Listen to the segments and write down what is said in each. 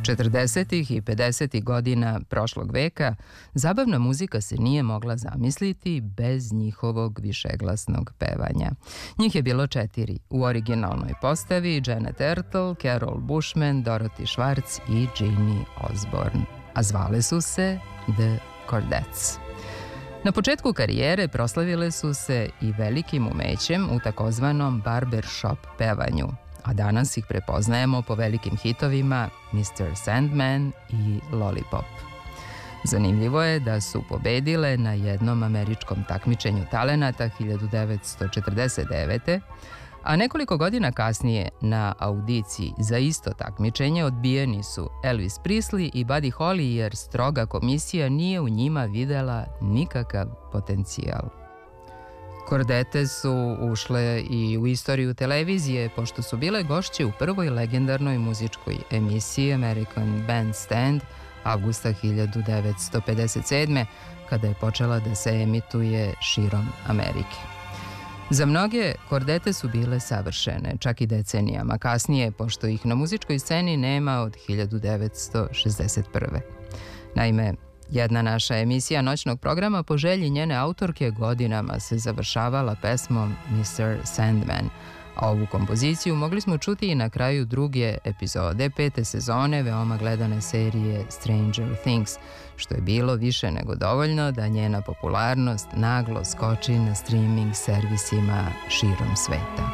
40. i 50. godina prošlog veka zabavna muzika se nije mogla zamisliti bez njihovog višeglasnog pevanja. Njih je bilo 4 u originalnoj postavi: Janet Ertel, Carol Bushman, Dorothy Schwartz i Ginny Osborne, a zvale su se The Chordettes. Na početku karijere proslavile su se i velikim umećem u takozvanom barbershop pevanju, a danas ih prepoznajemo po velikim hitovima Mr. Sandman i Lollipop. Zanimljivo je da su pobedile na jednom američkom takmičenju talenata 1949. A nekoliko godina kasnije na audiciji za isto takmičenje odbijeni su Elvis Presley i Buddy Holly jer stroga komisija nije u njima videla nikakav potencijal. Chordette su ušle i u istoriju televizije pošto su bile gošće u prvoj legendarnoj muzičkoj emisiji American Bandstand avgusta 1957. kada je počela da se emituje širom Amerike. Za mnoge Chordette su bile savršene, čak i decenijama kasnije, pošto ih na muzičkoj sceni nema od 1961. Naime, jedna naša emisija noćnog programa po želji njene autorke godinama se završavala pesmom Mr. Sandman, a ovu kompoziciju mogli smo čuti i na kraju druge epizode 5. sezone veoma gledane serije Stranger Things, što je bilo više nego dovoljno da njena popularnost naglo skoči na streaming servisima širom sveta.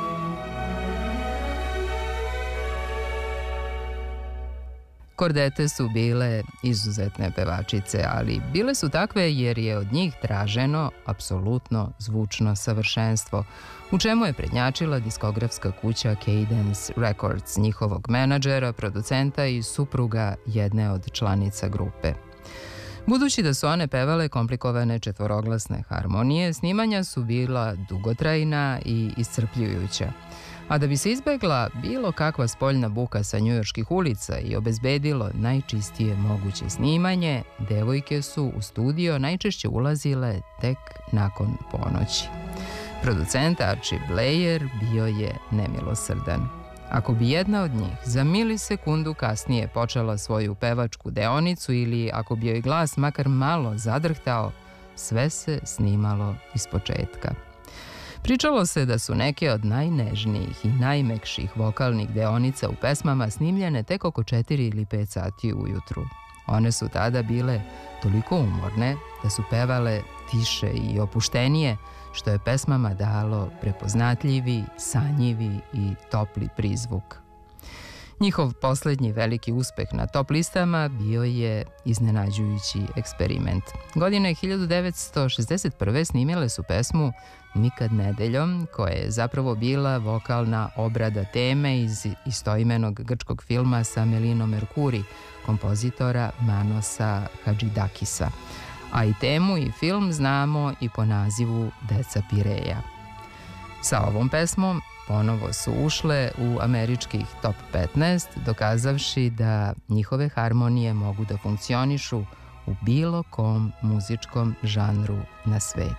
Chordette su bile izuzetne pevačice, ali bile su takve jer je od njih traženo apsolutno zvučno savršenstvo, u čemu je prednjačila diskografska kuća Cadence Records, njihovog menadžera, producenta i supruga jedne od članica grupe. Budući da su one pevale komplikovane četvoroglasne harmonije, snimanja su bila dugotrajna i iscrpljujuća. A da bi se izbegla bilo kakva spoljna buka sa njujorških ulica i obezbedilo najčistije moguće snimanje, devojke su u studio najčešće ulazile tek nakon ponoći. Producent Archie Bleyer bio je nemilosrdan. Ako bi jedna od njih za milisekundu kasnije počela svoju pevačku deonicu ili ako bi joj glas makar malo zadrhtao, sve se snimalo ispočetka. Pričalo se da su neke od najnežnijih i najmekših vokalnih deonica u pesmama snimljene tek oko 4 ili 5 sati ujutru. One su tada bile toliko umorne da su pevale tiše i opuštenije, što je pesmama dalo prepoznatljivi, sanjivi i topli prizvuk. Njihov poslednji veliki uspeh na top listama bio je iznenađujući eksperiment. Godine 1961. snimile su pesmu Nikad nedeljom, koja je zapravo bila vokalna obrada teme iz istoimenog grčkog filma sa Melinom Merkuri, kompozitora Manosa Hadžidakisa. A i temu i film znamo i po nazivu Deca Pireja. Sa ovom pesmom ponovo su ušle u američkih top 15, dokazavši da njihove harmonije mogu da funkcionišu u bilo kom muzičkom žanru na svetu.